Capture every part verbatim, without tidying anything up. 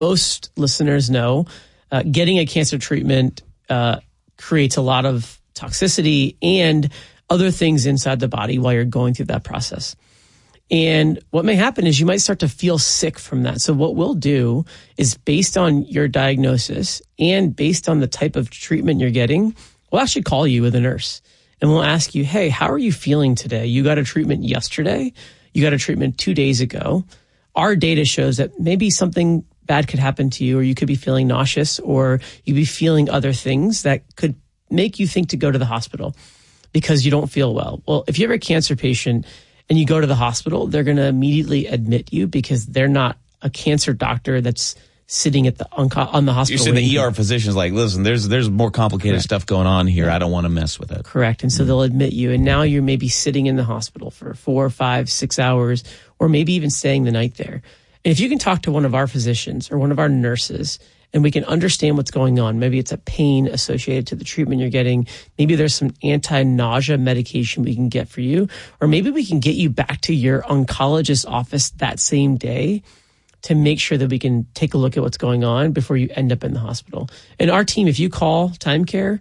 most listeners know, uh, getting a cancer treatment uh, creates a lot of toxicity and other things inside the body while you're going through that process. And what may happen is you might start to feel sick from that. So what we'll do is, based on your diagnosis and based on the type of treatment you're getting, we'll actually call you with a nurse and we'll ask you, hey, how are you feeling today? You got a treatment yesterday. You got a treatment two days ago. Our data shows that maybe something bad could happen to you, or you could be feeling nauseous, or you'd be feeling other things that could make you think to go to the hospital because you don't feel well. Well, if you're a cancer patient and you go to the hospital, they're going to immediately admit you because they're not a cancer doctor that's sitting at the on, on the hospital. You're saying the E R physician's like, listen, there's there's more complicated Correct. stuff going on here. I don't want to mess with it. Correct. And so they'll admit you. And now you're maybe sitting in the hospital for four, five, six hours, or maybe even staying the night there. And if you can talk to one of our physicians or one of our nurses, and we can understand what's going on. Maybe it's a pain associated to the treatment you're getting. Maybe there's some anti-nausea medication we can get for you. Or maybe we can get you back to your oncologist's office that same day to make sure that we can take a look at what's going on before you end up in the hospital. And our team, if you call ThymeCare,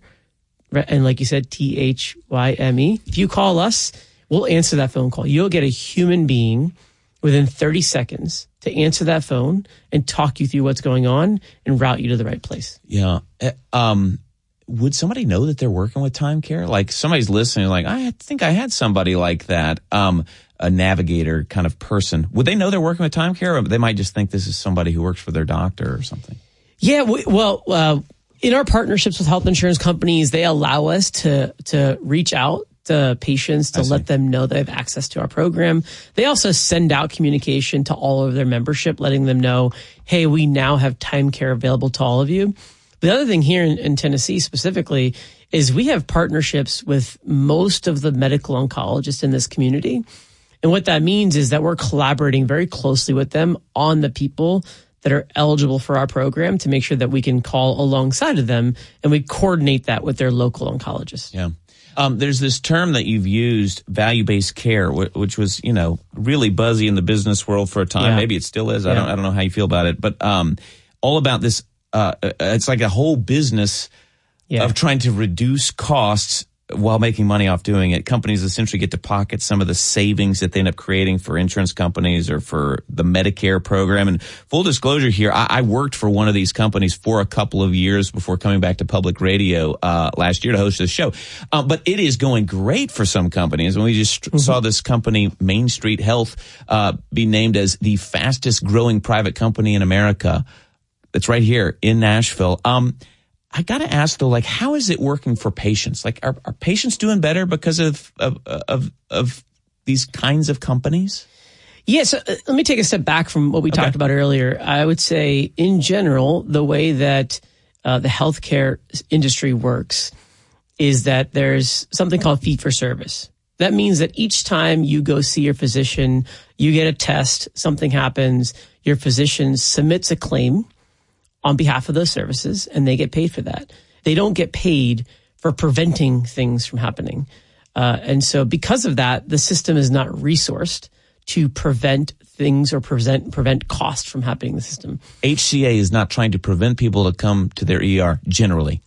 and like you said, T H Y M E, if you call us, we'll answer that phone call. You'll get a human being within thirty seconds to answer that phone and talk you through what's going on and route you to the right place. Yeah. Um, would somebody know that they're working with ThymeCare? Like, somebody's listening, like, I think I had somebody like that, um, a navigator kind of person. Would they know they're working with ThymeCare, or they might just think this is somebody who works for their doctor or something? Yeah, we, well, uh, in our partnerships with health insurance companies, they allow us to to reach out to patients to let them know they have access to our program. They also send out communication to all of their membership, letting them know, hey, we now have ThymeCare available to all of you. The other thing here in, in Tennessee specifically is we have partnerships with most of the medical oncologists in this community. And what that means is that we're collaborating very closely with them on the people that are eligible for our program to make sure that we can call alongside of them, and we coordinate that with their local oncologist. Yeah. Um, there's this term that you've used, value-based care, which was, you know, really buzzy in the business world for a time. Yeah. Maybe it still is. I Yeah. don't, I don't know how you feel about it, but um, all about this. Uh, it's like a whole business Yeah. of trying to reduce costs while making money off doing it. Companies essentially get to pocket some of the savings that they end up creating for insurance companies or for the Medicare program. And full disclosure here, I, I worked for one of these companies for a couple of years before coming back to public radio uh, last year to host this show. Uh, but it is going great for some companies. And we just mm-hmm. saw this company, Main Street Health, uh, be named as the fastest growing private company in America. That's right here in Nashville. Um, I got to ask though, like, how is it working for patients? Like, are, are patients doing better because of, of, of, of these kinds of companies? Yeah. So uh, let me take a step back from what we okay. talked about earlier. I would say in general, the way that uh, the healthcare industry works is that there's something called fee for service. That means that each time you go see your physician, you get a test, something happens, your physician submits a claim on behalf of those services, and they get paid for that. They don't get paid for preventing things from happening. Uh, and so because of that, the system is not resourced to prevent things or prevent, prevent cost from happening in the system. H C A is not trying to prevent people to come to their E R generally.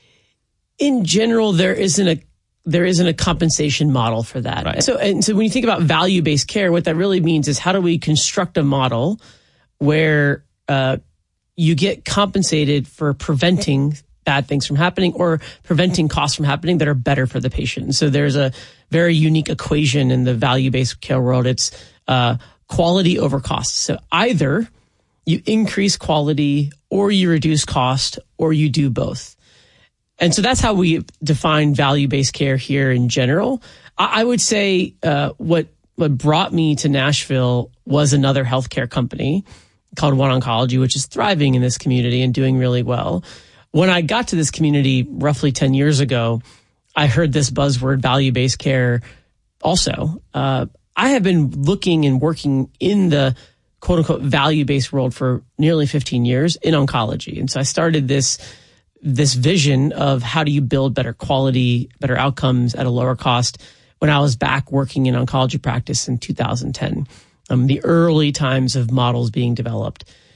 In general, there isn't a there isn't a compensation model for that. Right. So, and so when you think about value-based care, what that really means is how do we construct a model where uh, you get compensated for preventing bad things from happening or preventing costs from happening that are better for the patient. And so there's a very unique equation in the value-based care world. It's uh, quality over cost. So either you increase quality or you reduce cost or you do both. And so that's how we define value-based care here in general. I, I would say uh, what what brought me to Nashville was another healthcare company called OneOncology, which is thriving in this community and doing really well. When I got to this community roughly ten years ago, I heard this buzzword, value-based care, also. Uh, I have been looking and working in the quote-unquote value-based world for nearly fifteen years in oncology. And so I started this this vision of how do you build better quality, better outcomes at a lower cost when I was back working in oncology practice in two thousand ten. Um, the early times of models being developed.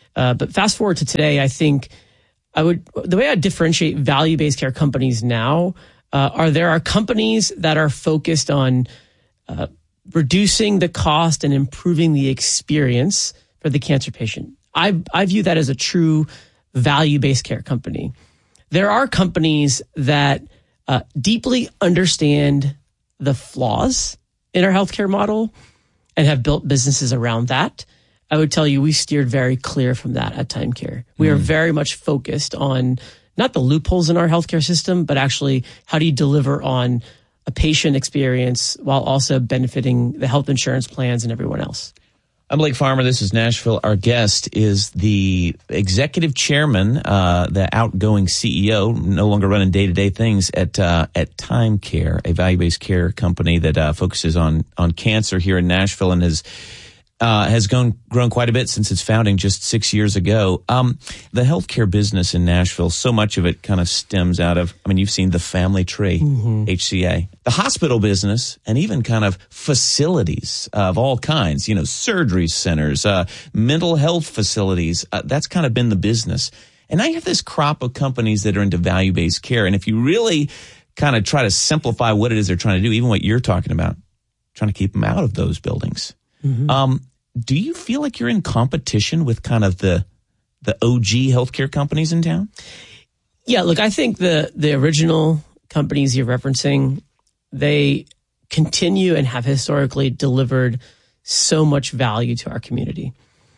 Uh, but fast forward to today, I think I would the way I differentiate value-based care companies now uh, are there are companies that are focused on uh, reducing the cost and improving the experience for the cancer patient. I I view that as a true value-based care company. There are companies that uh, deeply understand the flaws in our healthcare model and have built businesses around that. I would tell you we steered very clear from that at TimeCare. We mm. are very much focused on not the loopholes in our healthcare system, but actually how do you deliver on a patient experience while also benefiting the health insurance plans and everyone else. I'm Blake Farmer. This is Nashville. Our guest is the executive chairman, uh, the outgoing C E O, no longer running day-to-day things at uh, at TimeCare, a value-based care company that uh, focuses on on cancer here in Nashville and has uh, has grown grown quite a bit since its founding just six years ago. Um, the healthcare business in Nashville, so much of it kind of stems out of, I mean, you've seen the family tree, mm-hmm. H C A, the hospital business, and even kind of facilities of all kinds, you know, surgery centers, uh, mental health facilities. Uh, that's kind of been the business. And now you have this crop of companies that are into value-based care. And if you really kind of try to simplify what it is they're trying to do, even what you're talking about, trying to keep them out of those buildings. Mm-hmm. Um, do you feel like you're in competition with kind of the the O G healthcare companies in town? Yeah, look, I think the the original companies you're referencing, they continue and have historically delivered so much value to our community.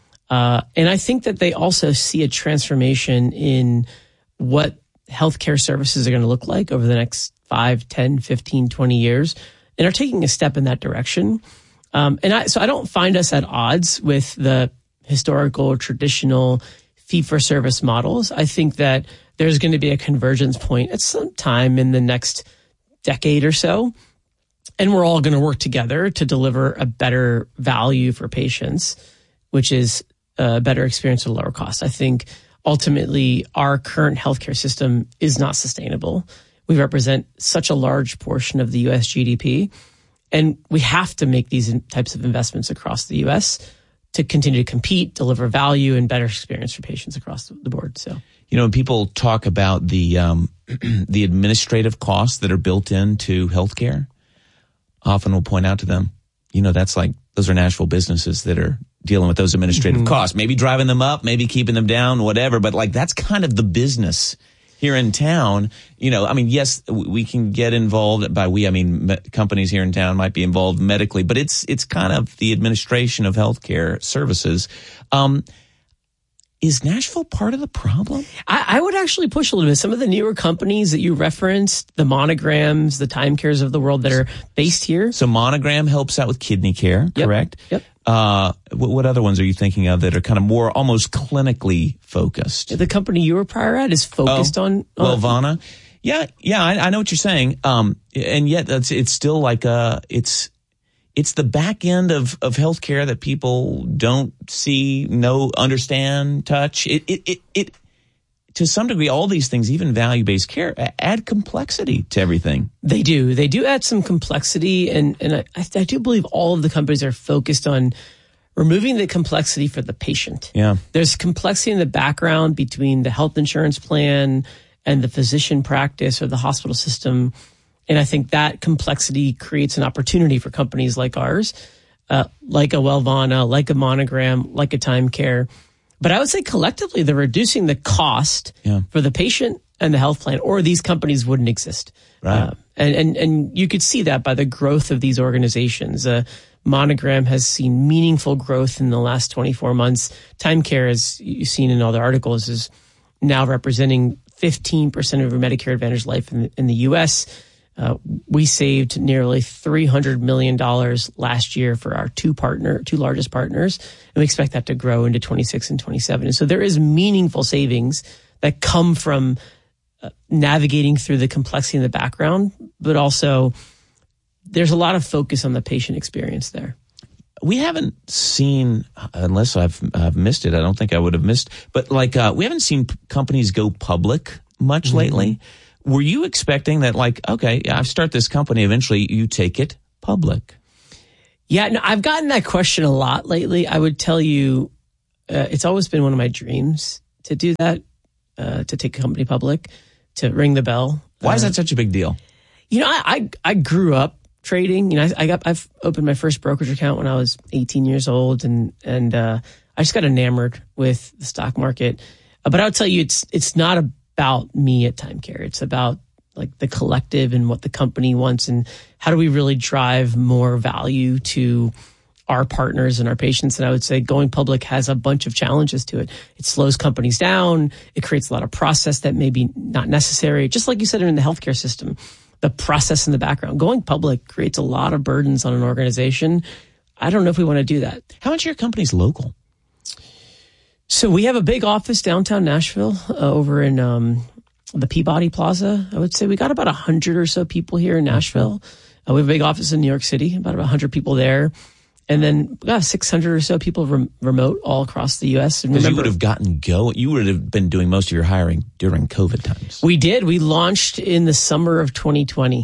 Uh, and I think that they also see a transformation in what healthcare services are going to look like over the next five, ten, fifteen, twenty years and are taking a step in that direction. Um, and I, so I don't find us at odds with the historical, traditional fee-for-service models. I think that there's going to be a convergence point at some time in the next decade or so. And we're all going to work together to deliver a better value for patients, which is a better experience at a lower cost. I think ultimately our current healthcare system is not sustainable. We represent such a large portion of the U S G D P. And we have to make these types of investments across the U S to continue to compete, deliver value, and better experience for patients across the board. So, you know, when people talk about the um, the administrative costs that are built into healthcare, often we'll point out to them, you know, that's like those are Nashville businesses that are dealing with those administrative mm-hmm. costs, maybe driving them up, maybe keeping them down, whatever. But like that's kind of the business here in town. You know, I mean, yes, we can get involved. By we, I mean me- companies here in town might be involved medically, but it's it's kind of the administration of healthcare services. Um, is Nashville part of the problem? I, I would actually push a little bit. Some of the newer companies that you referenced, the Monograms, the TimeCares of the world that are based here. So Monogram helps out with kidney care, yep. correct? Yep. Uh, what, what other ones are you thinking of that are kind of more almost clinically focused? The company you were prior at is focused oh, on, on Wellvana. Yeah, yeah, I, I know what you're saying. Um, and yet it's it's still like a it's it's the back end of of healthcare that people don't see, know, understand, touch. It it it, it to some degree, all these things, even value-based care, add complexity to everything. They do. They do add some complexity, and, and I, I do believe all of the companies are focused on removing the complexity for the patient. Yeah. There's complexity in the background between the health insurance plan and the physician practice or the hospital system, and I think that complexity creates an opportunity for companies like ours, uh, like a Wellvana, like a Monogram, like a TimeCare. But I would say collectively, they're reducing the cost yeah. for the patient and the health plan, or these companies wouldn't exist. Right. Uh, and, and, and you could see that by the growth of these organizations. Uh, Monogram has seen meaningful growth in the last twenty-four months. TimeCare, as you've seen in all the articles, is now representing fifteen percent of Medicare Advantage life in the, in the U S. Uh, we saved nearly three hundred million dollars last year for our two partner, two largest partners, and we expect that to grow into twenty-six and twenty-seven. And so there is meaningful savings that come from uh, navigating through the complexity in the background, but also there's a lot of focus on the patient experience there. We haven't seen, unless I've, I've missed it, I don't think I would have missed, but like uh, we haven't seen p- companies go public much mm-hmm. lately. Were you expecting that, like, okay, I start this company, eventually you take it public? Yeah, no, I've gotten that question a lot lately. I would tell you, uh, it's always been one of my dreams to do that, uh, to take a company public, to ring the bell. Why is uh, that such a big deal? You know, I, I, I grew up trading. You know, I, I got, I've opened my first brokerage account when I was eighteen years old, and, and, uh, I just got enamored with the stock market. Uh, but I'll tell you, it's, it's not about me at TimeCare. It's about like the collective and what the company wants, and how do we really drive more value to our partners and our patients. And I would say going public has a bunch of challenges to it. It slows companies down. It creates a lot of process that may be not necessary. Just like you said in the healthcare system, the process in the background. Going public creates a lot of burdens on an organization. I don't know if we want to do that. How much of your company's local? So we have a big office downtown Nashville, uh, over in um, the Peabody Plaza. I would say we got about one hundred or so people here in Nashville. Uh, we have a big office in New York City, about one hundred people there. And then we got six hundred or so people rem- remote all across the U S. Because you would have gotten go, you would have been doing most of your hiring during COVID times. We did. We launched in the summer of twenty twenty.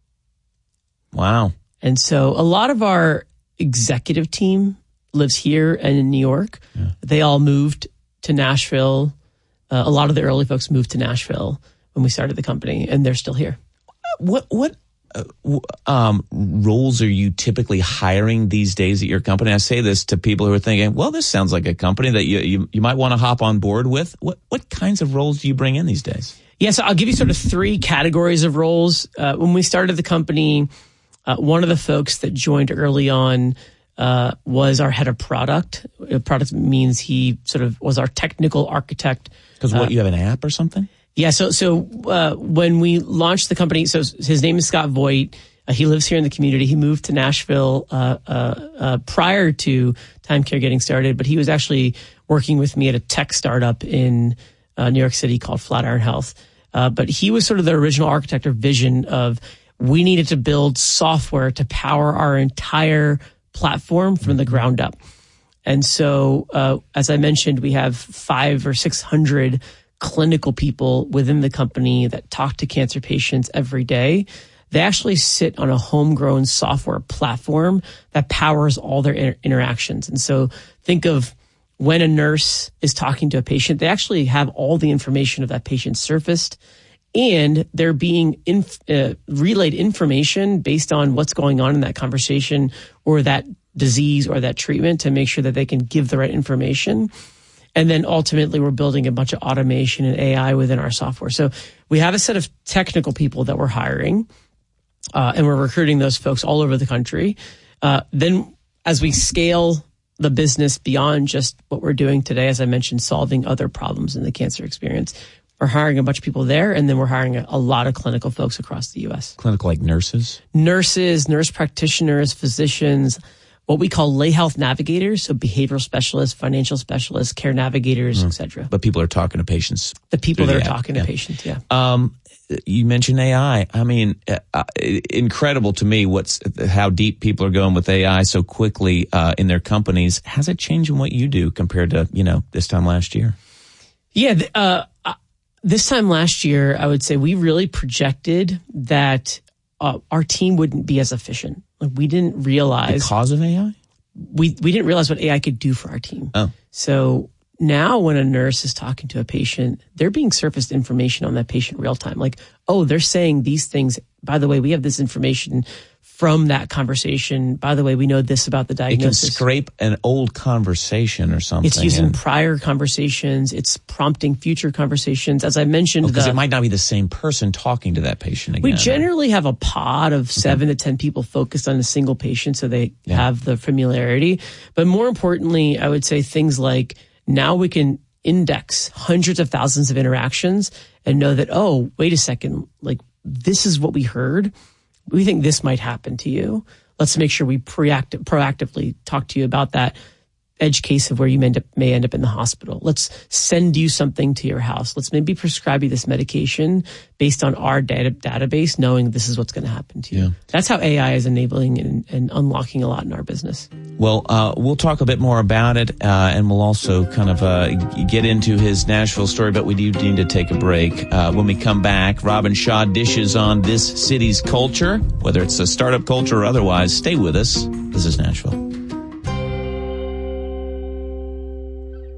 Wow. And so a lot of our executive team lives here and in New York. Yeah. They all moved to Nashville. Uh, a lot of the early folks moved to Nashville when we started the company, and they're still here. What what uh, um, roles are you typically hiring these days at your company? I say this to people who are thinking, well, this sounds like a company that you you, you might want to hop on board with. What what kinds of roles do you bring in these days? Yeah, so I'll give you sort of three categories of roles. Uh, when we started the company, uh, one of the folks that joined early on uh, was our head of product. Uh, product means he sort of was our technical architect. Because what, uh, you have an app or something? Yeah, so so uh, when we launched the company, so his name is Scott Voigt. Uh, he lives here in the community. He moved to Nashville uh, uh, uh, prior to TimeCare getting started, but he was actually working with me at a tech startup in uh, New York City called Flatiron Health. Uh, but he was sort of the original architect or vision of we needed to build software to power our entire platform from the ground up. And so, uh, as I mentioned, we have five or six hundred clinical people within the company that talk to cancer patients every day. They actually sit on a homegrown software platform that powers all their inter- interactions. And so think of when a nurse is talking to a patient, they actually have all the information of that patient surfaced, and they're being inf- uh, relayed information based on what's going on in that conversation or that disease or that treatment to make sure that they can give the right information. And then ultimately, we're building a bunch of automation and A I within our software. So we have a set of technical people that we're hiring, uh, and we're recruiting those folks all over the country. Uh, then as we scale the business beyond just what we're doing today, as I mentioned, solving other problems in the cancer experience, we're hiring a bunch of people there, and then we're hiring a, a lot of clinical folks across the U S. Clinical like nurses? Nurses, nurse practitioners, physicians, what we call lay health navigators, so behavioral specialists, financial specialists, care navigators, mm. et cetera. But people are talking to patients. The people that the are app. talking yeah. to patients, yeah. Um, you mentioned A I. I mean, uh, incredible to me what's how deep people are going with A I so quickly uh, in their companies. Has it changed in what you do compared to, you know, this time last year? Yeah, uh, this time last year, I would say we really projected that uh, our team wouldn't be as efficient. Like we didn't realize because of A I. We we didn't realize what A I could do for our team. Oh, so now when a nurse is talking to a patient, they're being surfaced information on that patient real time. Like, oh, they're saying these things. By the way, we have this information from that conversation. By the way, we know this about the diagnosis. It can scrape an old conversation or something. It's using prior conversations. It's prompting future conversations. As I mentioned, because oh, it might not be the same person talking to that patient again. We generally have a pod of seven mm-hmm. to ten people focused on a single patient, so they yeah. have the familiarity. But more importantly, I would say things like now we can index hundreds of thousands of interactions and know that, oh, wait a second, like this is what we heard. We think this might happen to you. Let's make sure we proactive, proactively talk to you about that edge case of where you may end, up, may end up in the hospital. Let's send you something to your house. Let's maybe prescribe you this medication based on our data, database, knowing this is what's going to happen to you. Yeah. That's how A I is enabling and, and unlocking a lot in our business. Well, uh, we'll talk a bit more about it, uh, and we'll also kind of uh, get into his Nashville story, but we do need to take a break. Uh, when we come back, Robin Shaw dishes on this city's culture, whether it's a startup culture or otherwise. Stay with us. This is Nashville.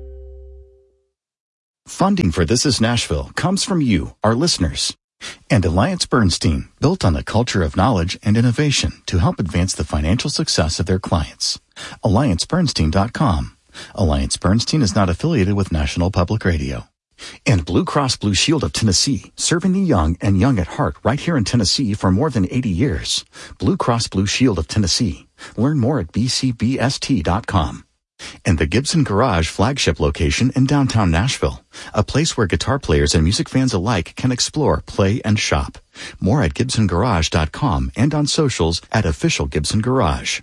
Funding for This Is Nashville comes from you, our listeners. And Alliance Bernstein, built on the culture of knowledge and innovation to help advance the financial success of their clients. Alliance Bernstein dot com. Alliance Bernstein is not affiliated with National Public Radio. And Blue Cross Blue Shield of Tennessee, serving the young and young at heart right here in Tennessee for more than eighty years. Blue Cross Blue Shield of Tennessee. Learn more at b c b s t dot com. And the Gibson Garage flagship location in downtown Nashville, a place where guitar players and music fans alike can explore, play, and shop. More at gibson garage dot com and on socials at Official Gibson Garage.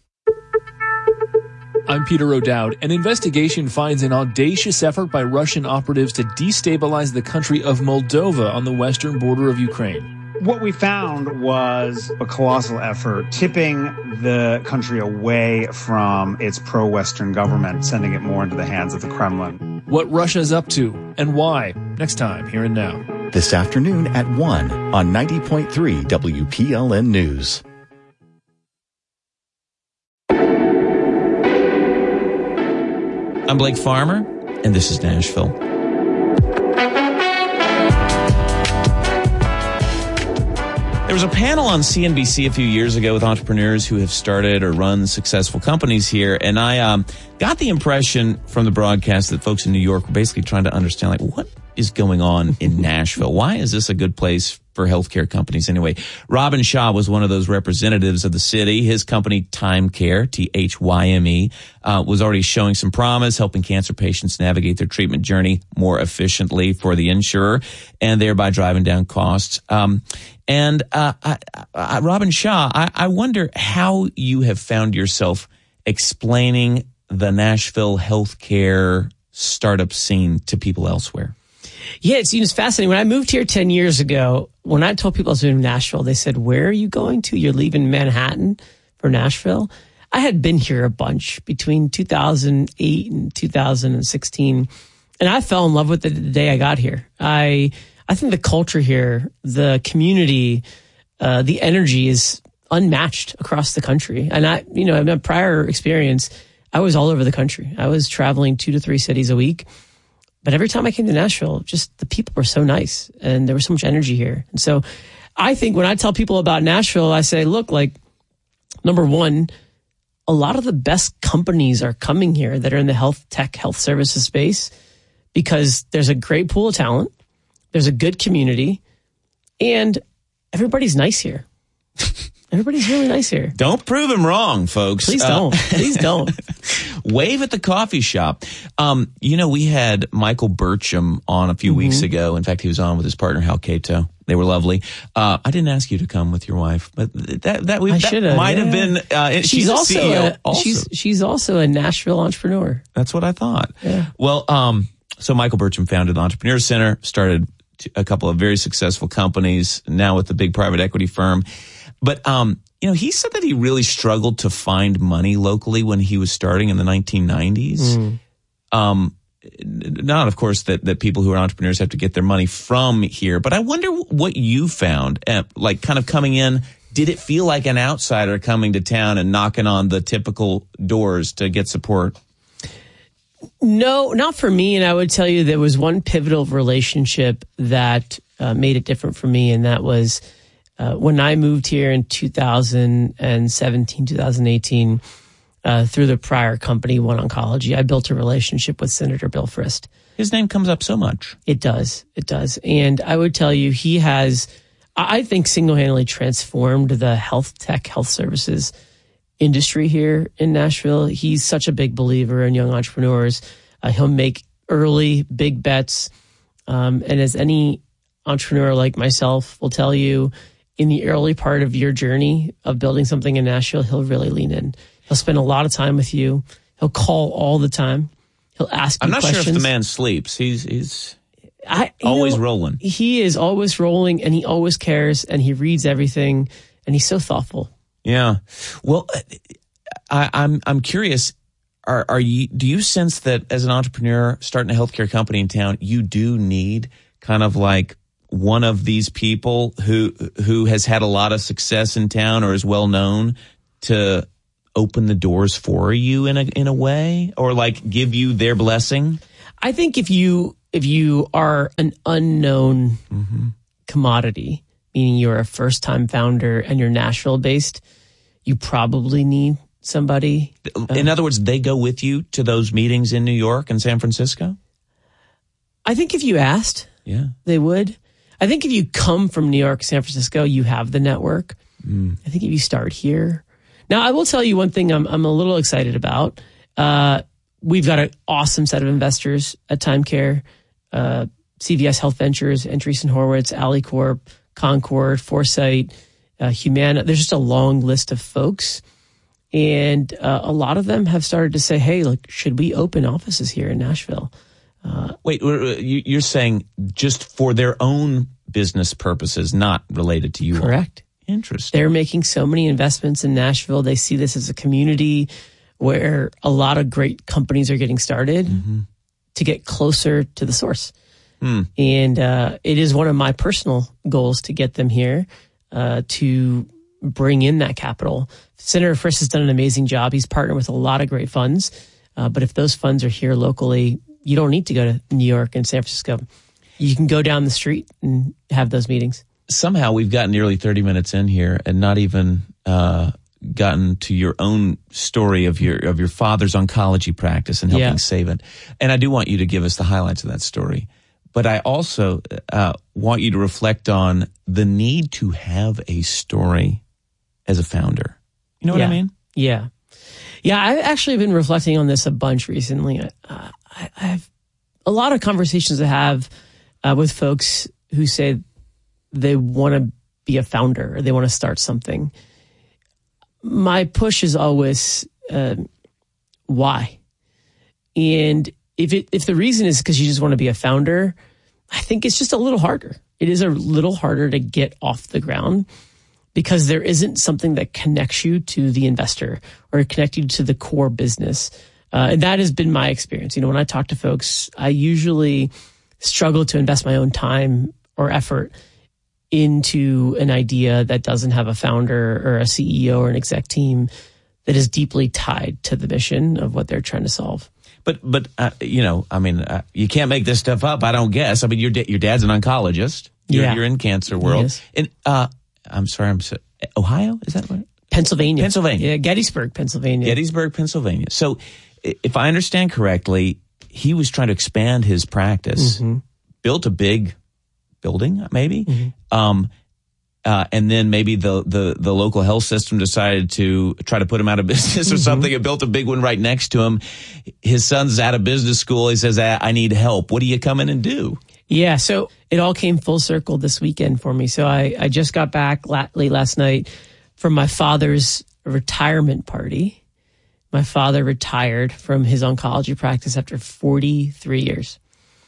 I'm Peter O'Dowd. An investigation finds an audacious effort by Russian operatives to destabilize the country of Moldova on the western border of Ukraine. What we found was a colossal effort tipping the country away from its pro-Western government, sending it more into the hands of the Kremlin. What Russia's up to and why, next time, here and now. This afternoon at one on ninety point three W P L N News. I'm Blake Farmer, and this is Nashville. There was a panel on C N B C a few years ago with entrepreneurs who have started or run successful companies here, and I um, got the impression from the broadcast that folks in New York were basically trying to understand, like, what is going on in Nashville? Why is this a good place for healthcare companies anyway? Robin Shaw was one of those representatives of the city. His company, Time Care, T H Y M E, uh, was already showing some promise, helping cancer patients navigate their treatment journey more efficiently for the insurer and thereby driving down costs. Um, and uh, I, I, Robin Shaw, I, I wonder how you have found yourself explaining the Nashville healthcare startup scene to people elsewhere. Yeah, it seems fascinating. When I moved here ten years ago, when I told people I was moving to Nashville, they said, where are you going to? You're leaving Manhattan for Nashville? I had been here a bunch between two thousand eight and two thousand sixteen, and I fell in love with it the day I got here. I I think the culture here, the community, uh, the energy is unmatched across the country. And I, you know, in my prior experience, I was all over the country. I was traveling two to three cities a week. But every time I came to Nashville, just the people were so nice and there was so much energy here. And so I think when I tell people about Nashville, I say, look, like, number one, a lot of the best companies are coming here that are in the health tech, health services space because there's a great pool of talent. There's a good community and everybody's nice here. Everybody's really nice here. Don't prove him wrong, folks. Please don't. Uh, Please don't. Wave at the coffee shop. Um, you know, we had Michael Burcham on a few mm-hmm. weeks ago. In fact, he was on with his partner, Hal Cato. They were lovely. Uh, I didn't ask you to come with your wife, but that that, we, that might yeah. have been. Uh, she's, she's also, C E O a, also. She's she's also a Nashville entrepreneur. That's what I thought. Yeah. Well, um, so Michael Burcham founded the Entrepreneur Center, started a couple of very successful companies, now with a big private equity firm. But, um, you know, he said that he really struggled to find money locally when he was starting in the nineteen nineties. Mm. Um, not, of course, that, that people who are entrepreneurs have to get their money from here. But I wonder what you found, uh, like kind of coming in. Did it feel like an outsider coming to town and knocking on the typical doors to get support? No, not for me. And I would tell you there was one pivotal relationship that uh, made it different for me, and that was Uh, when I moved here in two thousand seventeen, two thousand eighteen, uh, through the prior company, One Oncology, I built a relationship with Senator Bill Frist. His name comes up so much. It does. It does. And I would tell you, he has, I think, single-handedly transformed the health tech, health services industry here in Nashville. He's such a big believer in young entrepreneurs. Uh, he'll make early, big bets. Um, and as any entrepreneur like myself will tell you, in the early part of your journey of building something in Nashville, he'll really lean in. He'll spend a lot of time with you. He'll call all the time. He'll ask you I'm not questions. sure if the man sleeps. He's he's I, always know, rolling. He is always rolling, and he always cares, and he reads everything, and he's so thoughtful. Yeah. Well, I, I'm I'm curious. Are are you? Do you sense that as an entrepreneur starting a healthcare company in town, you do need kind of like one of these people who who has had a lot of success in town or is well known to open the doors for you in a in a way, or like give you their blessing? I think if you if you are an unknown Mm-hmm. commodity, meaning you're a first-time founder and you're Nashville-based, you probably need somebody. In other words, they go with you to those meetings in New York and San Francisco? I think if you asked, Yeah. they would. I think if you come from New York, San Francisco, you have the network. Mm. I think if you start here. Now, I will tell you one thing I'm, I'm a little excited about. Uh, we've got an awesome set of investors at TimeCare, uh, C V S Health Ventures, Andreessen Horowitz, AliCorp, Concord, Foresight, uh, Humana. There's just a long list of folks. And uh, a lot of them have started to say, hey, look, should we open offices here in Nashville? Uh, Wait, you- you're saying just for their own business purposes, not related to you all? correct. Interesting. They're making so many investments in Nashville. They see this as a community where a lot of great companies are getting started Mm-hmm. to get closer to the source. Hmm. And uh, it is one of my personal goals to get them here uh, to bring in that capital. Senator Friss has done an amazing job. He's partnered with a lot of great funds. Uh, but if those funds are here locally, you don't need to go to New York and San Francisco. You can go down the street and have those meetings. Somehow we've gotten nearly thirty minutes in here and not even uh, gotten to your own story of your of your father's oncology practice and helping Yeah. save it. And I do want you to give us the highlights of that story. But I also uh, want you to reflect on the need to have a story as a founder. You know what yeah. I mean? Yeah. Yeah, I've actually been reflecting on this a bunch recently. Uh, I, I have a lot of conversations I have uh, with folks who say they want to be a founder or they want to start something. My push is always uh, why. And if it if the reason is because you just want to be a founder, I think it's just a little harder. It is a little harder to get off the ground because there isn't something that connects you to the investor or connect you to the core business. Uh, and that has been my experience. You know, when I talk to folks, I usually struggle to invest my own time or effort into an idea that doesn't have a founder or a C E O or an exec team that is deeply tied to the mission of what they're trying to solve. But, but uh, you know, I mean, uh, you can't make this stuff up, I don't guess. I mean, your, da- your dad's an oncologist. You're, Yeah. you're in cancer world. is. And, uh, I'm sorry, I'm so, Ohio? Is that right? Pennsylvania. Pennsylvania. Yeah, Gettysburg, Pennsylvania. Gettysburg, Pennsylvania. So i- if I understand correctly, he was trying to expand his practice, Mm-hmm. built a big building, maybe. Um, uh, and then maybe the, the, the local health system decided to try to put him out of business or Mm-hmm. something and built a big one right next to him. His son's out of business school. He says, I, I need help. What do you come in and do? Yeah, so it all came full circle this weekend for me. So I, I just got back la- late last night from my father's retirement party. My father retired from his oncology practice after forty-three years.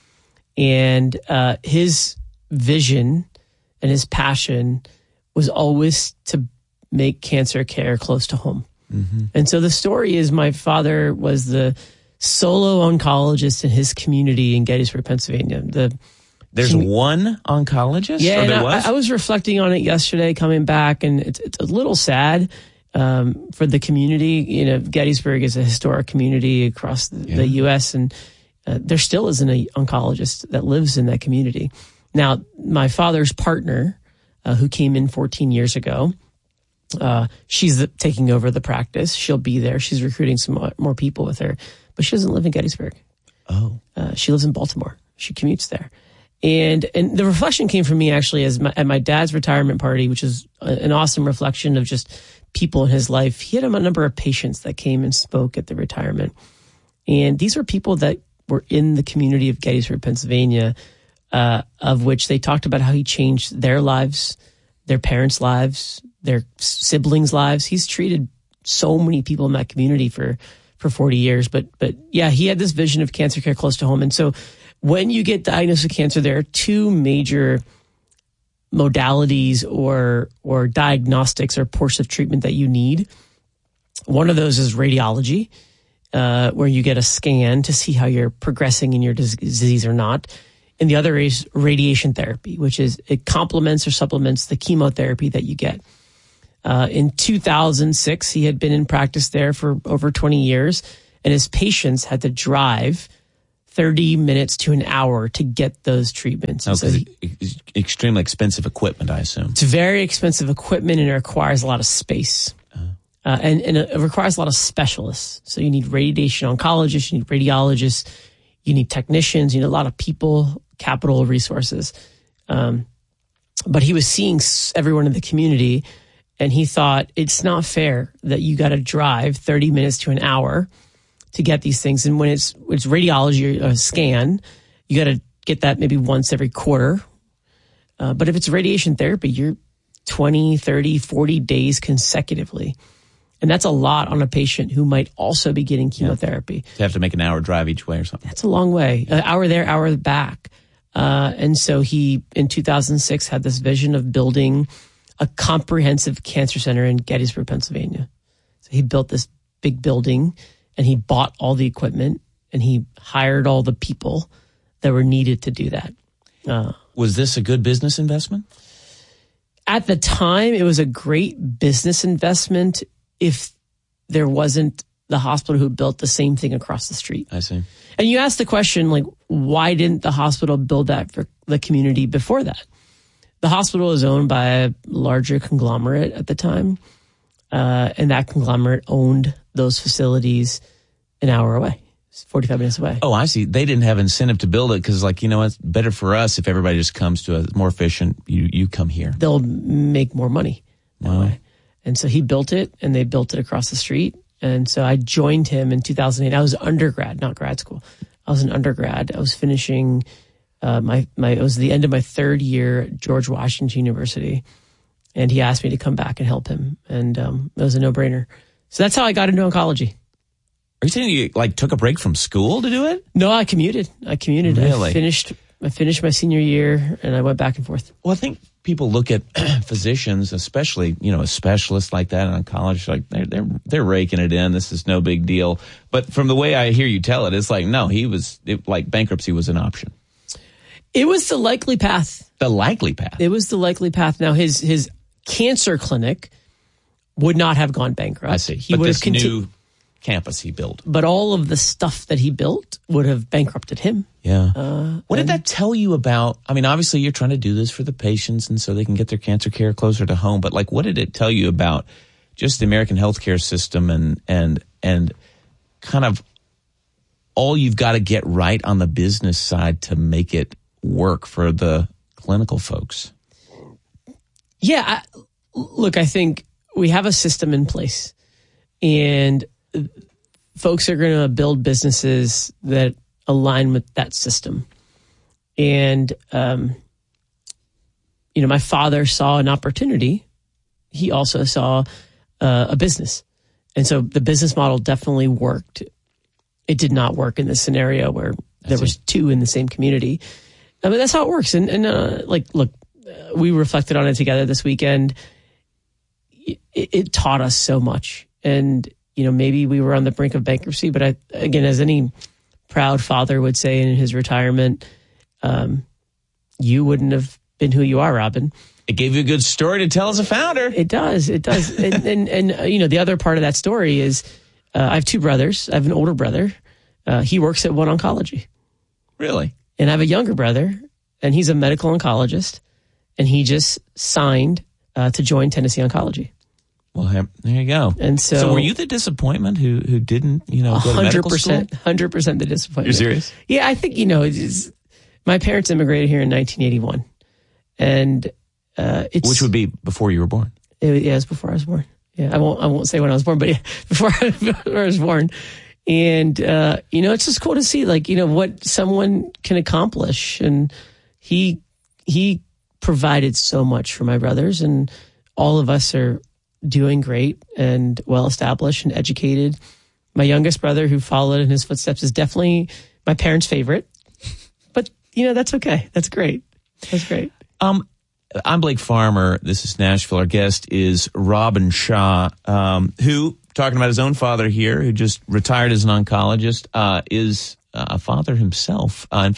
And uh, his vision and his passion was always to make cancer care close to home. Mm-hmm. And so the story is my father was the solo oncologist in his community in Gettysburg, Pennsylvania. The There's Can- one oncologist? yeah, or and there I, was? I was reflecting on it yesterday, coming back, and it's it's a little sad um, for the community. You know, Gettysburg is a historic community across the, the U S, and uh, there still isn't an oncologist that lives in that community. Now, my father's partner, uh, who came in fourteen years ago, uh, she's the, taking over the practice. She'll be there. She's recruiting some more, more people with her, but she doesn't live in Gettysburg. Oh. Uh, she lives in Baltimore. She commutes there. And and the reflection came from me actually as my, at my dad's retirement party, which is a, an awesome reflection of just people in his life. He had a number of patients that came and spoke at the retirement. And these were people that were in the community of Gettysburg, Pennsylvania, uh, of which they talked about how he changed their lives, their parents' lives, their siblings' lives. He's treated so many people in that community for, for forty years. But, but yeah, he had this vision of cancer care close to home. And so when you get diagnosed with cancer, there are two major modalities or, or diagnostics or course of treatment that you need. One of those is radiology, uh, where you get a scan to see how you're progressing in your disease or not. And the other is radiation therapy, which is it complements or supplements the chemotherapy that you get. Uh, in two thousand six, he had been in practice there for over twenty years, and his patients had to drive thirty minutes to an hour to get those treatments. Oh, so he, it's extremely expensive equipment, I assume. It's very expensive equipment, and it requires a lot of space. Uh, uh, and, and it requires a lot of specialists. So you need radiation oncologists, you need radiologists, you need technicians, you need a lot of people, capital, resources. Um, but he was seeing everyone in the community, and he thought it's not fair that you got to drive thirty minutes to an hour to get these things. And when it's it's radiology, a scan, you got to get that maybe once every quarter. Uh, but if it's radiation therapy, you're twenty, thirty, forty days consecutively. And that's a lot on a patient who might also be getting chemotherapy. Yeah. To have to make an hour drive each way or something. That's a long way. An hour there, hour back. Uh, and so he, in two thousand six, had this vision of building a comprehensive cancer center in Gettysburg, Pennsylvania. So he built this big building, and he bought all the equipment, and he hired all the people that were needed to do that. Uh, Was this a good business investment? At the time, it was a great business investment if there wasn't the hospital who built the same thing across the street. I see. And you asked the question, like, why didn't the hospital build that for the community before that? The hospital was owned by a larger conglomerate at the time, uh, and that conglomerate owned those facilities an hour away, forty-five minutes away. Oh, I see. They didn't have incentive to build it because, like, you know, it's better for us if everybody just comes to a more efficient, you, you come here. They'll make more money that Wow. way. And so he built it, and they built it across the street. And so I joined him in two thousand eight. I was undergrad, not grad school. I was an undergrad. I was finishing uh, my, my, it was the end of my third year at George Washington University. And he asked me to come back and help him. And um, it was a no-brainer. So that's how I got into oncology. Are you saying you, like, took a break from school to do it? No, I commuted. I commuted. Really? I finished, I finished my senior year, and I went back and forth. Well, I think people look at physicians, especially, you know, a specialist like that in oncology, like they're, they're, they're raking it in. This is no big deal. But from the way I hear you tell it, it's like, no, he was, it, like bankruptcy was an option. It was the likely path. The likely path. It was the likely path. Now, his, his cancer clinic would not have gone bankrupt. I see. He but would this have conti- new campus he built. But all of the stuff that he built would have bankrupted him. Yeah. Uh, what did that tell you about? I mean, obviously you're trying to do this for the patients and so they can get their cancer care closer to home. But like, what did it tell you about just the American healthcare system and and and kind of all you've got to get right on the business side to make it work for the clinical folks? Yeah. I, look, I think we have a system in place, and folks are going to build businesses that align with that system. And, um, you know, my father saw an opportunity. He also saw uh, a business. And so the business model definitely worked. It did not work in this scenario where there was two in the same community. I mean, that's how it works. And, and uh, like, look, uh, we reflected on it together this weekend. It, it taught us so much. And, you know, maybe we were on the brink of bankruptcy, but I, again, as any proud father would say in his retirement, um, you wouldn't have been who you are, Robin. It gave you a good story to tell as a founder. It does. It does. and, and, and uh, you know, the other part of that story is uh, I have two brothers. I have an older brother. Uh, he works at One Oncology. Really? And I have a younger brother, and he's a medical oncologist, and he just signed uh, to join Tennessee Oncology. Well, there you go. And so, so were you the disappointment who who didn't, you know, go to medical school? one hundred percent, one hundred percent the disappointment. You're serious? Yeah, I think, you know, it's, my parents immigrated here in nineteen eighty-one. And uh, it's... Which would be before you were born. It, yeah, it was before I was born. Yeah, I won't I won't say when I was born, but yeah, before I, before I was born. And, uh, you know, it's just cool to see, like, you know, what someone can accomplish. And he he provided so much for my brothers, and all of us are doing great and well-established and educated. My youngest brother, who followed in his footsteps, is definitely my parents' favorite. But, you know, that's okay. That's great. That's great. Um, I'm Blake Farmer. This is Nashville. Our guest is Robin Shah, um, who, talking about his own father here, who just retired as an oncologist, uh, is a father himself. Uh, in fact,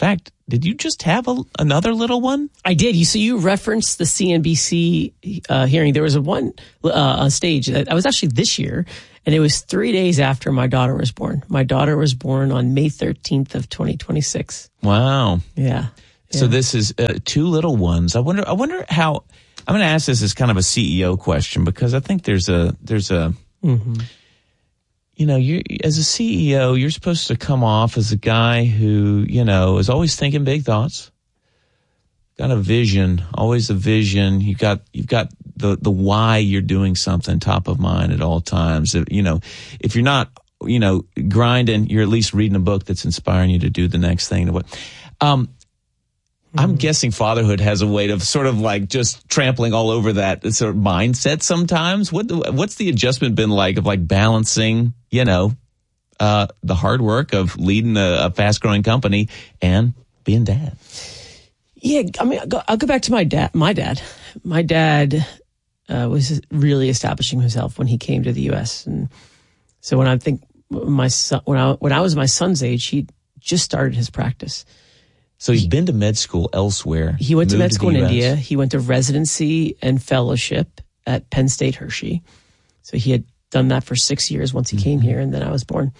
did you just have a, another little one? I did. You so you referenced the C N B C uh, hearing. There was a one uh, on stage that I was actually this year, and it was three days after my daughter was born. My daughter was born on May thirteenth of twenty twenty-six. Wow. Yeah. So yeah. this is uh, two little ones. I wonder. I wonder how. I'm going to ask this as kind of a C E O question because I think there's a there's a. Mm-hmm. You know, you as a C E O, you're supposed to come off as a guy who, you know, is always thinking big thoughts. Got a vision, always a vision. You got you've got the the why you're doing something top of mind at all times. You know, if you're not, you know, grinding, you're at least reading a book that's inspiring you to do the next thing. Um, I'm guessing fatherhood has a way of sort of like just trampling all over that sort of mindset sometimes. What what's the adjustment been like of like balancing, you know, uh, the hard work of leading a, a fast growing company and being dad? Yeah, I mean, I'll go, I'll go back to my dad. My dad, my dad uh, was really establishing himself when he came to the U S And so when I think my son, when I when I was my son's age, he just started his practice. So he's been to med school elsewhere. He went to med school in U S India. He went to residency and fellowship at Penn State Hershey. So he had done that for six years once he mm-hmm. came here, and then I was born.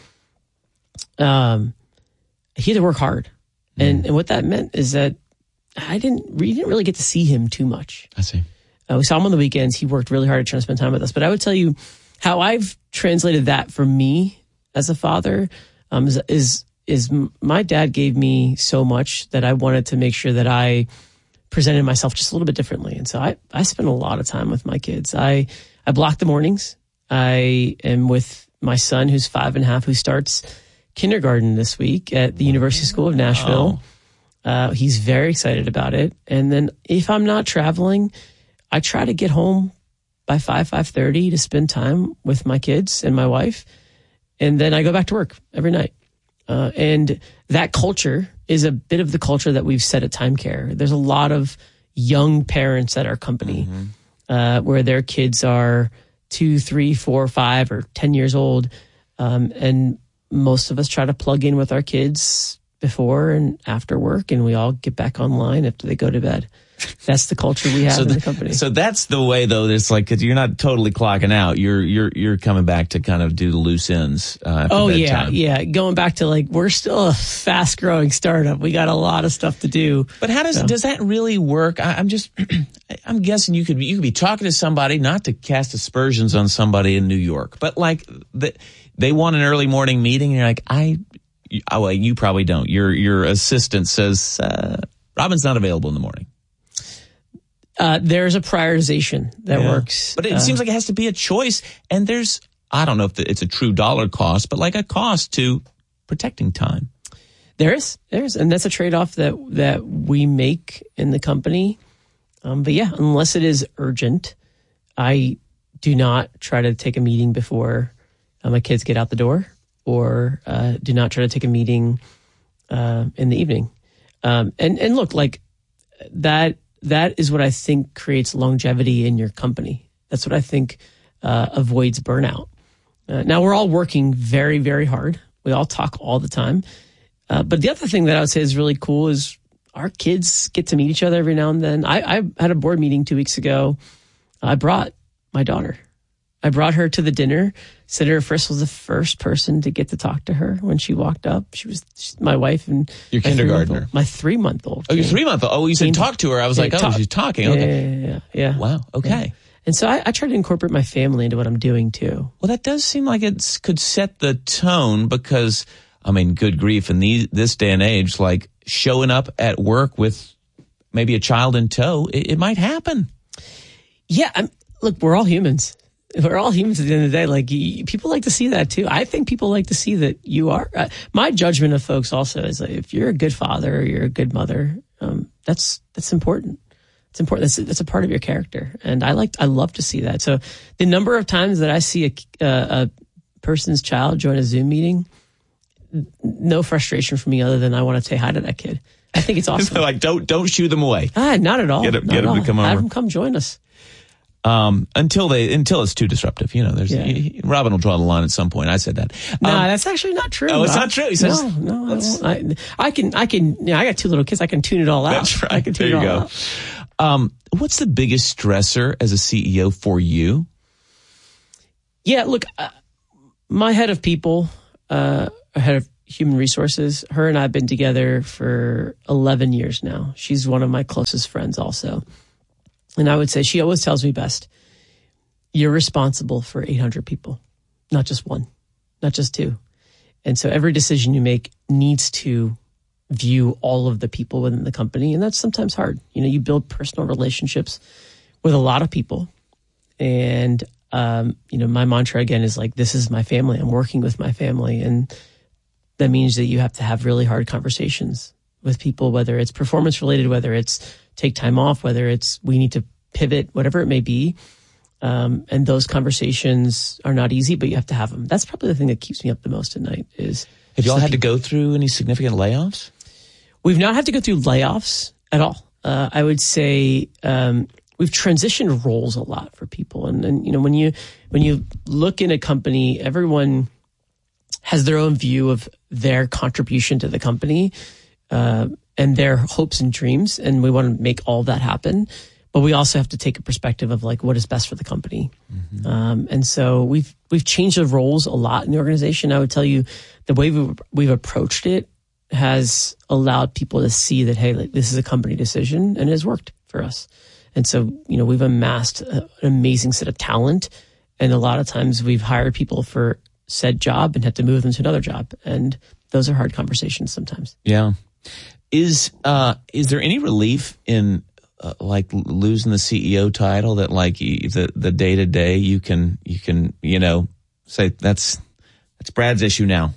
Um, he had to work hard. Mm. And, and what that meant is that I didn't, we didn't really get to see him too much. I see. Uh, we saw him on the weekends. He worked really hard to try to spend time with us. But I would tell you how I've translated that for me as a father um, is, is is my dad gave me so much that I wanted to make sure that I presented myself just a little bit differently. And so I, I spend a lot of time with my kids. I, I block the mornings. I am with my son who's five and a half, who starts kindergarten this week at the University School of Nashville. Oh. Uh, he's very excited about it. And then if I'm not traveling, I try to get home by five, five thirty to spend time with my kids and my wife. And then I go back to work every night. Uh, and that culture is a bit of the culture that we've set at Time Care. There's a lot of young parents at our company mm-hmm. uh, where their kids are two, three, four, five, or ten years old. Um, and most of us try to plug in with our kids before and after work, and we all get back online after they go to bed. That's the culture we have so in the, the company. So that's the way, though. It's like, cause you're not totally clocking out. You're you're you're coming back to kind of do the loose ends. Uh, oh yeah, yeah. Going back to like, we're still a fast growing startup. We got a lot of stuff to do. But how does so. does that really work? I, I'm just, I'm guessing you could be, you could be talking to somebody, not to cast aspersions on somebody in New York, but like the, they want an early morning meeting, and you're like, I, oh, well, you probably don't. Your your assistant says uh, Robin's not available in the morning. Uh, there's a prioritization that yeah. works. But it uh, seems like it has to be a choice. And there's, I don't know if it's a true dollar cost, but like a cost to protecting time. There is. There is. And that's a trade-off that, that we make in the company. Um, but yeah, unless it is urgent, I do not try to take a meeting before uh, my kids get out the door, or uh, do not try to take a meeting uh, in the evening. Um, and, and look, like that, That is what I think creates longevity in your company. That's what I think uh, avoids burnout. Uh, now, we're all working very, very hard. We all talk all the time. Uh, but the other thing that I would say is really cool is our kids get to meet each other every now and then. I, I had a board meeting two weeks ago. I brought my daughter. I brought her to the dinner. Senator Frist was the first person to get to talk to her when she walked up. She was she's my wife and your my kindergartner. My three month old. Oh, your three month old. Oh, you said talk to her. I was yeah, like, oh, talk. she's talking. Yeah, okay. Yeah, yeah, yeah. Wow. Okay. Yeah. And so I, I try to incorporate my family into what I'm doing too. Well, that does seem like it could set the tone, because, I mean, good grief, in these, this day and age, like showing up at work with maybe a child in tow, it, it might happen. Yeah. I'm, look, we're all humans. We're all humans at the end of the day. Like, you, people like to see that too. I think people like to see that you are. Uh, my judgment of folks also is like, if you're a good father or you're a good mother, um, that's that's important. It's important. That's that's a part of your character, and I like I love to see that. So the number of times that I see a, uh, a person's child join a Zoom meeting, no frustration for me other than I want to say hi to that kid. I think it's awesome. Like, don't don't shoo them away. Ah, not at all. Get, a, not get at them all. to come over. Have them come join us. Um, until they, until it's too disruptive, you know, there's, Yeah. he, Robin will draw the line at some point. I said that. No, Um, that's actually not true. Oh, it's I- not true? He says, no, no, I, won't. I, I can, I can, yeah, I got two little kids. I can tune it all out. That's right. I can tune There it you all go. out. Um, what's the biggest stressor as a C E O for you? Yeah, look, uh, my head of people, uh, head of human resources, her and I have been together for eleven years now. She's one of my closest friends also. And I would say she always tells me best, you're responsible for eight hundred people, not just one, not just two. And so every decision you make needs to view all of the people within the company. And that's sometimes hard. You know, you build personal relationships with a lot of people. And, um, you know, my mantra again is like, this is my family. I'm working with my family. And that means that you have to have really hard conversations with people, whether it's performance related, whether it's take time off, whether it's we need to pivot, whatever it may be. Um, and those conversations are not easy, but you have to have them. That's probably the thing that keeps me up the most at night is. Have you all just had the to go through any significant layoffs? We've not had to go through layoffs at all. Uh, I would say um, we've transitioned roles a lot for people, and, and you know when you when you look in a company, everyone has their own view of their contribution to the company uh, and their hopes and dreams, and we want to make all of that happen. But we also have to take a perspective of like what is best for the company, mm-hmm. um, and so we've we've changed the roles a lot in the organization. I would tell you the way we've, we've approached it has allowed people to see that, hey, like, this is a company decision and it has worked for us. And so, you know, we've amassed a, an amazing set of talent. And a lot of times we've hired people for said job and had to move them to another job. And those are hard conversations sometimes. Yeah. Is, uh, is there any relief in, uh, like losing the C E O title that like you, the, the day to day you can, you can, you know, say that's, that's Brad's issue now?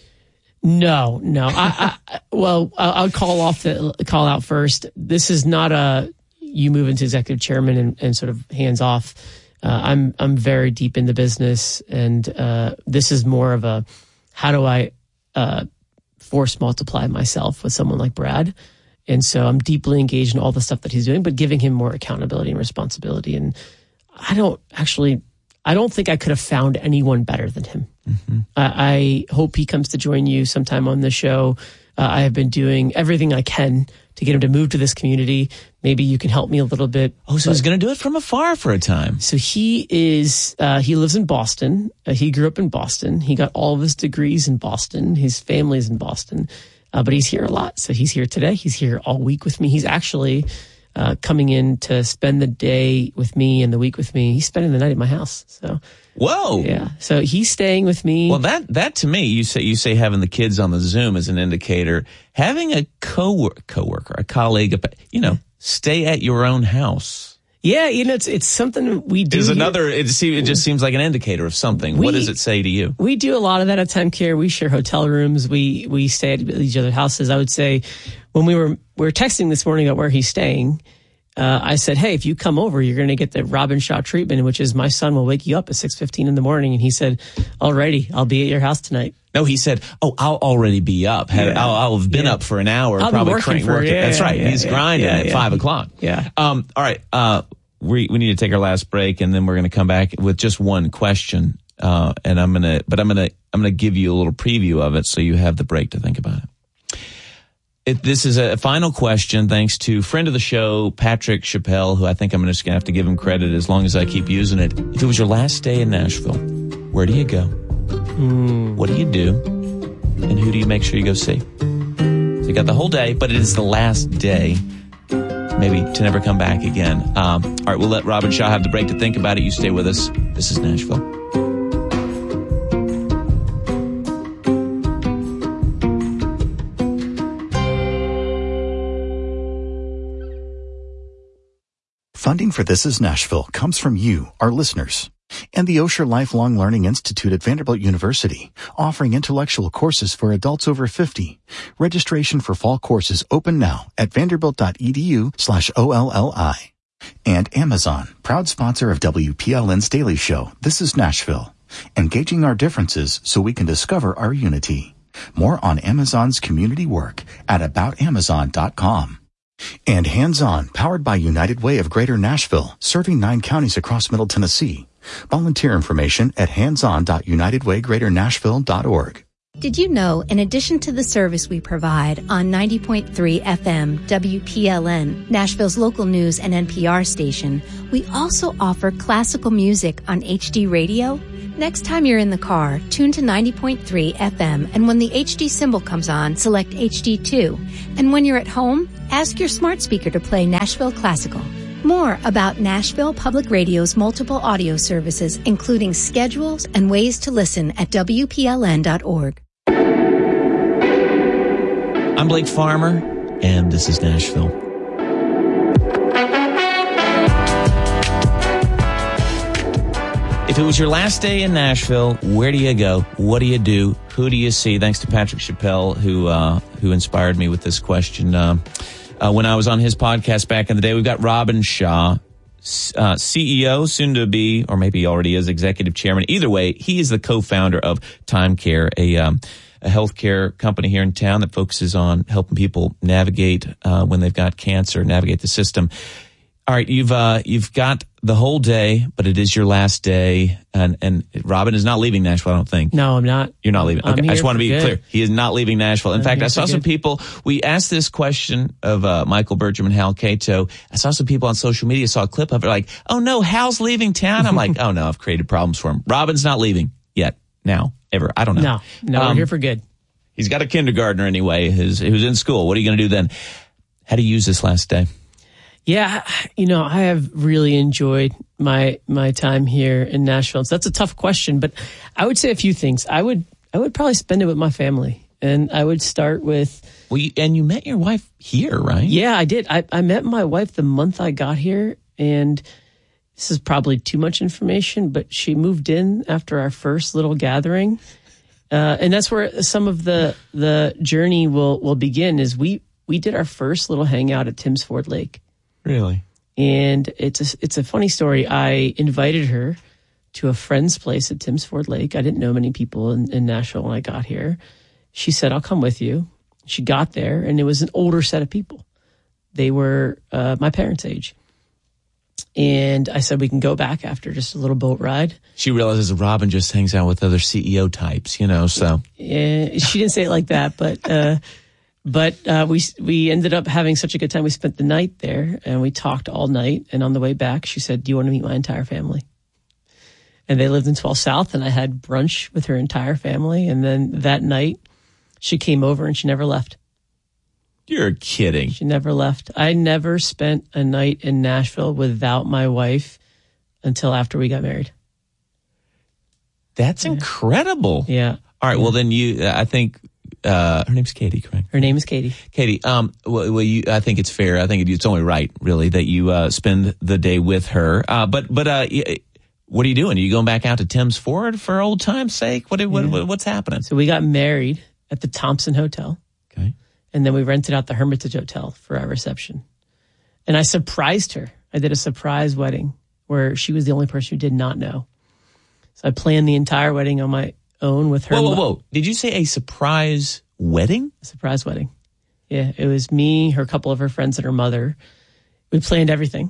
No, no. I, I well, I'll call off the call out first. This is not a you move into executive chairman and, and sort of hands off. Uh, I'm I'm very deep in the business, and uh, this is more of a how do I uh, force multiply myself with someone like Brad. And so I'm deeply engaged in all the stuff that he's doing, but giving him more accountability and responsibility. And I don't actually. I don't think I could have found anyone better than him. Mm-hmm. Uh, I hope he comes to join you sometime on the show. Uh, I have been doing everything I can to get him to move to this community. Maybe you can help me a little bit. Oh, so but, he's going to do it from afar for a time. So he is, uh, he lives in Boston. Uh, he grew up in Boston. He got all of his degrees in Boston. His family's in Boston. Uh, but he's here a lot. So he's here today. He's here all week with me. He's actually Uh, coming in to spend the day with me and the week with me. He's spending the night at my house. So, whoa, yeah. So he's staying with me. Well, that that to me, you say you say having the kids on the Zoom is an indicator. Having a co coworker, a colleague, you know, stay at your own house. Yeah, you know, it's it's something we do. Is here. another. It, see, it just seems like an indicator of something. We, what does it say to you? We do a lot of that at Time Care. We share hotel rooms. We we stay at each other's houses. I would say when we were we were texting this morning about where he's staying. Uh, I said, hey, if you come over, you're going to get the Robin Shaw treatment, which is my son will wake you up at six fifteen in the morning. And he said, alrighty, I'll be at your house tonight. No, he said, oh, I'll already be up. Yeah. I'll, I'll have been yeah. up for an hour. I'll probably be working crank, for, working. yeah, That's right. Yeah, He's yeah, grinding yeah, at yeah. five o'clock. Yeah. Um, all right. Uh, we, we need to take our last break and then we're going to come back with just one question. Uh, and I'm going to, but I'm going to, I'm going to give you a little preview of it so you have the break to think about it. It, this is a final question, thanks to friend of the show, Patrick Chappelle, who I think I'm just going to have to give him credit as long as I keep using it. If it was your last day in Nashville, where do you go? Mm. What do you do? And who do you make sure you go see? So you got the whole day, but it is the last day, maybe to never come back again. Um, all right, we'll let Robin Shaw have the break to think about it. You stay with us. This is Nashville. Funding for This is Nashville comes from you, our listeners, and the Osher Lifelong Learning Institute at Vanderbilt University, offering intellectual courses for adults over fifty. Registration for fall courses open now at vanderbilt.edu slash OLLI. And Amazon, proud sponsor of W P L N's Daily Show, This is Nashville, engaging our differences so we can discover our unity. More on Amazon's community work at about amazon dot com. And Hands On, powered by United Way of Greater Nashville, serving nine counties across Middle Tennessee. Volunteer information at hands on dot united way greater nashville dot org. Did you know, in addition to the service we provide on ninety point three F M W P L N, Nashville's local news and N P R station, we also offer classical music on H D radio? Next time you're in the car, tune to ninety point three F M, and when the H D symbol comes on, select H D two. And when you're at home, ask your smart speaker to play Nashville Classical. More about Nashville Public Radio's multiple audio services, including schedules and ways to listen at W P L N dot org. I'm Blake Farmer, and this is Nashville. If it was your last day in Nashville, where do you go? What do you do? Who do you see? Thanks to Patrick Chappelle, who uh, who inspired me with this question. Uh, uh, when I was on his podcast back in the day, we've got Robin Shaw, uh, C E O, soon to be, or maybe he already is, executive chairman. Either way, he is the co-founder of TimeCare, a um, a healthcare company here in town that focuses on helping people navigate uh, when they've got cancer, navigate the system. All right, you've uh, you've got the whole day, but it is your last day, and and Robin is not leaving Nashville, I don't think. No, I'm not. You're not leaving. Okay, I just want to be good. clear. He is not leaving Nashville. In I'm fact, I saw some good. people. We asked this question of uh, Michael Bertram and Hal Cato. I saw some people on social media saw a clip of it, like, "Oh no, Hal's leaving town." I'm like, "Oh no, I've created problems for him." Robin's not leaving yet. Now, ever. I don't know. No, no, Um, we're here for good. He's got a kindergartner anyway, who's, who's in school. What are you going to do then? How do you use this last day? Yeah, you know, I have really enjoyed my my time here in Nashville. So that's a tough question, but I would say a few things. I would I would probably spend it with my family, and I would start with. Well, you, and you met your wife here, right? Yeah, I did. I, I met my wife the month I got here, and this is probably too much information, but she moved in after our first little gathering. Uh, and that's where some of the the journey will will begin. Is we we did our first little hangout at Timms Ford Lake, Really? and it's a, it's a funny story. I invited her to a friend's place at Timms Ford Lake. I didn't know many people in, in Nashville when I got here. She said, "I'll come with you." She got there, and it was an older set of people. They were uh, my parents' age. And I said, we can go back after just a little boat ride. She realizes Robin just hangs out with other C E O types, you know, so. Yeah, she didn't say it like that, but uh, but uh, we we ended up having such a good time. We spent the night there, and we talked all night. And on the way back, she said, "Do you want to meet my entire family?" And they lived in twelve South, and I had brunch with her entire family. And then that night, she came over, and she never left. You're kidding. She never left. I never spent a night in Nashville without my wife until after we got married. That's incredible. Yeah. All right. Well, then you, I think, uh, her name's Katie, correct? Her name is Katie. Katie, um, well, well you, I think it's fair. I think it's only right, really, that you, uh, spend the day with her. Uh, but, but, uh, what are you doing? Are you going back out to Timms Ford for old time's sake? What, what, Yeah. what's happening? So we got married at the Thompson Hotel. Okay. And then we rented out the Hermitage Hotel for our reception. And I surprised her. I did a surprise wedding where she was the only person who did not know. So I planned the entire wedding on my own with her. Whoa, whoa, whoa. Did you say a surprise wedding? A surprise wedding. Yeah, it was me, her couple of her friends, and her mother. We planned everything.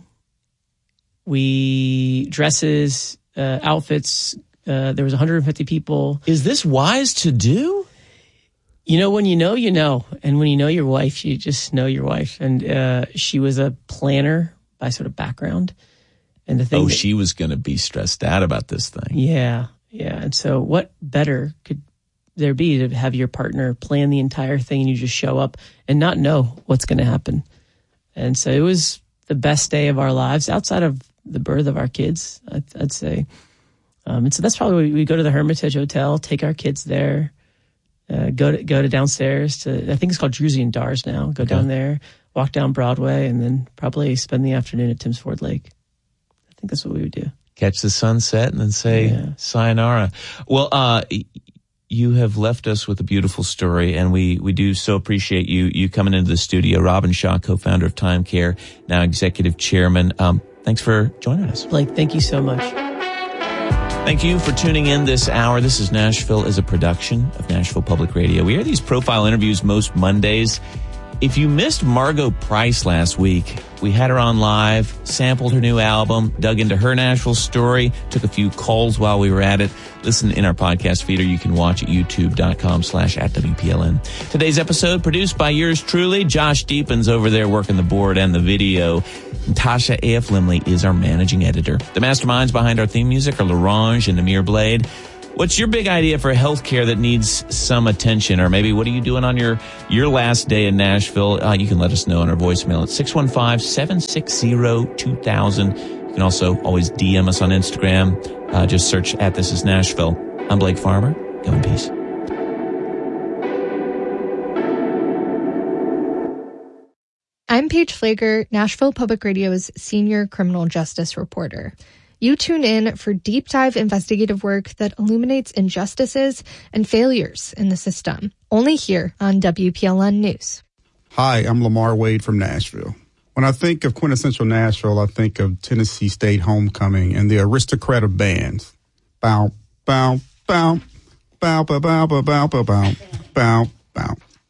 We, dresses, uh, outfits. Uh, there was one hundred fifty people. Is this wise to do? You know, when you know, you know. And when you know your wife, you just know your wife. And uh, she was a planner by sort of background. And the thing Oh, that, she was going to be stressed out about this thing. Yeah, yeah. And so what better could there be to have your partner plan the entire thing and you just show up and not know what's going to happen? And so it was the best day of our lives outside of the birth of our kids, I'd, I'd say. Um, and so that's probably we, we go to the Hermitage Hotel, take our kids there. Uh, go to go to downstairs to, I think it's called Druzy and Dars now. Go Okay. down there, walk down Broadway, and then probably spend the afternoon at Timms Ford Lake. I think that's what we would do. Catch the sunset and then say Yeah. sayonara. Well, uh, you have left us with a beautiful story, and we, we do so appreciate you you coming into the studio. Robin Shaw, co-founder of TimeCare, now executive chairman. Um, thanks for joining us. Blake, thank you so much. Thank you for tuning in this hour. This is Nashville as a production of Nashville Public Radio. We air these profile interviews most Mondays. If you missed Margo Price last week, we had her on live, sampled her new album, dug into her Nashville story, took a few calls while we were at it. Listen in our podcast feed, or you can watch at youtube.com slash at WPLN. Today's episode produced by yours truly. Josh Deepens over there working the board and the video. And Tasha A F. Limley is our managing editor. The masterminds behind our theme music are LaRange and Amir Blade. What's your big idea for healthcare that needs some attention? Or maybe what are you doing on your, your last day in Nashville? Uh, you can let us know on our voicemail at six one five, seven six zero, two thousand. You can also always D M us on Instagram. Uh, just search at This Is Nashville. I'm Blake Farmer. Go in peace. I'm Paige Flager, Nashville Public Radio's senior criminal justice reporter. You tune in for deep dive investigative work that illuminates injustices and failures in the system. Only here on W P L N News. Hi, I'm Lamar Wade from Nashville. When I think of quintessential Nashville, I think of Tennessee State Homecoming and the aristocrat of bands. Bow, bow, bow, bow, bow, bow, bow, bow, bow, bow, bow.